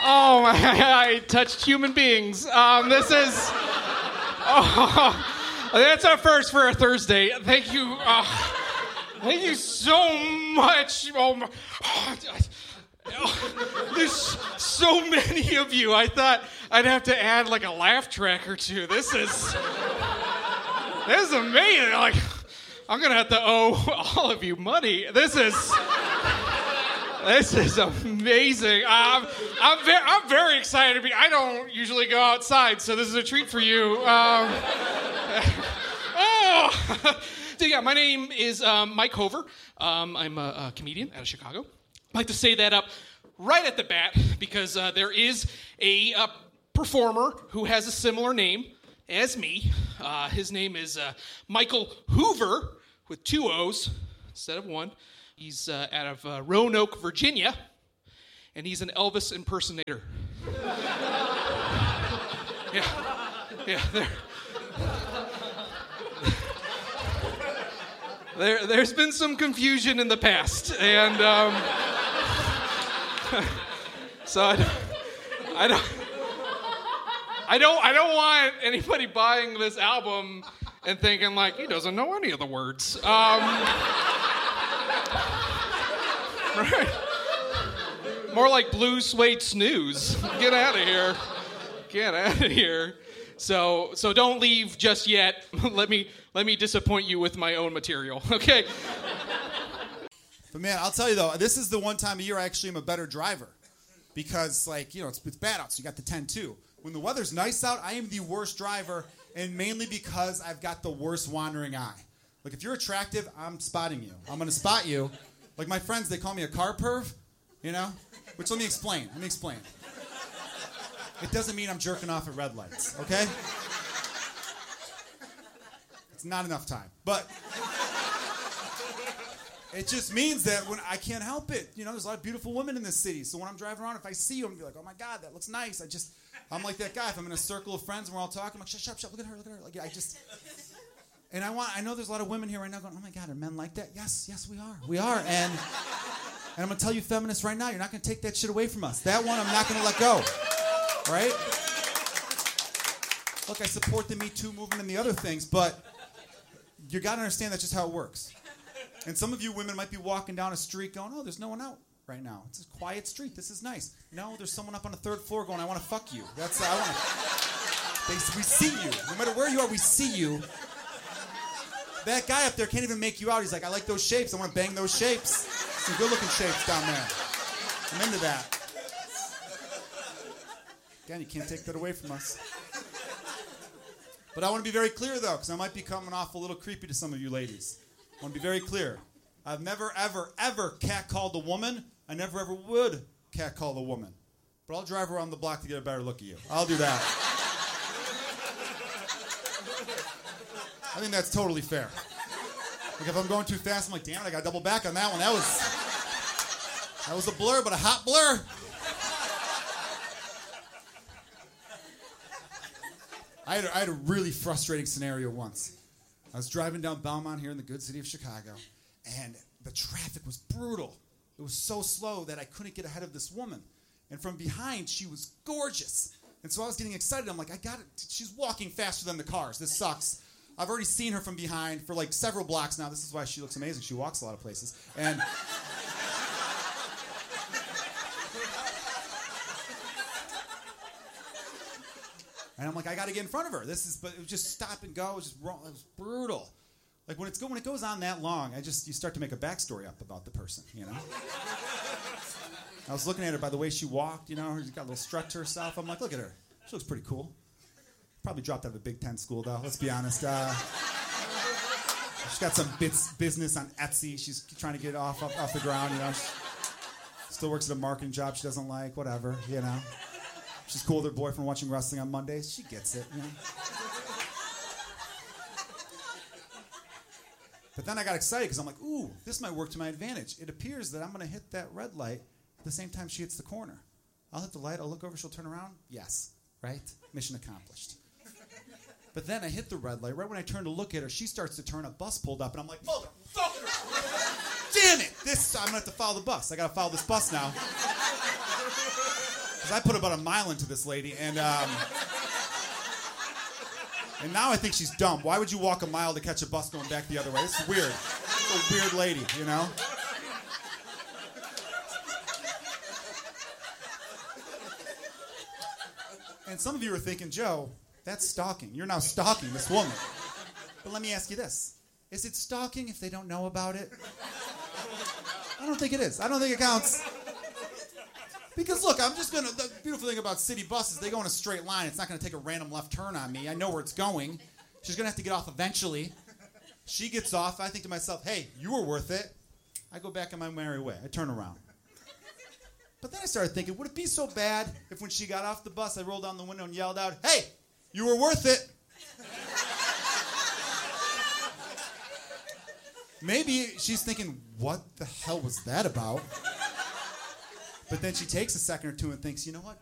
Oh my! I touched human beings. This is. Oh, that's our first for a Thursday. Thank you. Thank you so much. Oh my. There's so many of you. I thought I'd have to add like a laugh track or two. This is amazing. Like, I'm gonna have to owe all of you money. This is amazing. I'm very excited to be. I don't usually go outside, so this is a treat for you. So yeah, my name is Mike Hover. I'm a comedian out of Chicago. I like to say that up right at the bat because there is a performer who has a similar name as me. His name is Michael Hoover with 2 O's instead of 1. He's out of Roanoke, Virginia, and he's an Elvis impersonator. There's been some confusion in the past, and so I don't want anybody buying this album and thinking like he doesn't know any of the words. Right. More like blue suede snooze. Get out of here. Get out of here. So don't leave just yet. Let me disappoint you with my own material. Okay. But man, I'll tell you though, this is the one time of year I actually am a better driver. Because it's bad out, so you got the 10-2. When the weather's nice out, I am the worst driver, and mainly because I've got the worst wandering eye. Like if you're attractive, I'm spotting you. I'm gonna spot you. Like my friends, they call me a car perv, Which let me explain. It doesn't mean I'm jerking off at red lights, okay? It's not enough time. But it just means that when I can't help it. There's a lot of beautiful women in this city. So when I'm driving around, if I see you, I'm going to be like, oh my God, that looks nice. I'm like that guy. If I'm in a circle of friends and we're all talking, I'm like, shut, look at her. Like, and I know there's a lot of women here right now going, oh my God, are men like that? Yes, we are. And I'm going to tell you feminists right now, you're not going to take that shit away from us. That one, I'm not going to let go. Right? Look, I support the Me Too movement and the other things, but you got to understand that's just how it works. And some of you women might be walking down a street going, oh, there's no one out right now. It's a quiet street. This is nice. No, there's someone up on the 3rd floor going, I want to fuck you. We see you. No matter where you are, we see you. That guy up there can't even make you out. He's like, I like those shapes. I want to bang those shapes. Some good-looking shapes down there. I'm into that. Again, you can't take that away from us. But I want to be very clear, though, because I might be coming off a little creepy to some of you ladies. I want to be very clear. I've never, ever, ever catcalled a woman. I never, ever would catcall a woman. But I'll drive around the block to get a better look at you. I'll do that. I think that's totally fair. Like if I'm going too fast, I'm like, damn it, I got to double back on that one. That was a blur, but a hot blur. I had a really frustrating scenario once. I was driving down Belmont here in the good city of Chicago, and the traffic was brutal. It was so slow that I couldn't get ahead of this woman. And from behind, she was gorgeous. And so I was getting excited. I'm like, I got it. She's walking faster than the cars. This sucks. I've already seen her from behind for like several blocks now. This is why she looks amazing. She walks a lot of places. And I'm like, I got to get in front of her. But it was just stop and go. It was just wrong. It was brutal. Like when it goes on that long, you start to make a backstory up about the person, I was looking at her by the way she walked, she's got a little strut to herself. I'm like, look at her. She looks pretty cool. Probably dropped out of a Big Ten school, though. Let's be honest. She's got some business on Etsy. She's trying to get off the ground, She still works at a marketing job she doesn't like, whatever, She's cool with her boyfriend watching wrestling on Mondays. She gets it, But then I got excited because I'm like, ooh, this might work to my advantage. It appears that I'm going to hit that red light at the same time she hits the corner. I'll hit the light. I'll look over. She'll turn around. Yes. Right? Mission accomplished. But then I hit the red light. Right when I turn to look at her, she starts to turn. A bus pulled up, and I'm like, motherfucker! Damn it! I'm going to have to follow the bus. I got to follow this bus now. Because I put about a mile into this lady, and now I think she's dumb. Why would you walk a mile to catch a bus going back the other way? It's weird. It's a weird lady, you know? And some of you are thinking, Joe, that's stalking. You're now stalking this woman. But let me ask you this. Is it stalking if they don't know about it? I don't think it is. I don't think it counts. Because look, the beautiful thing about city buses, they go in a straight line. It's not gonna take a random left turn on me. I know where it's going. She's gonna have to get off eventually. She gets off, I think to myself, hey, you were worth it. I go back on my merry way. I turn around. But then I started thinking, would it be so bad if when she got off the bus, I rolled down the window and yelled out, hey, you were worth it. Maybe she's thinking, what the hell was that about? But then she takes a second or two and thinks, you know what?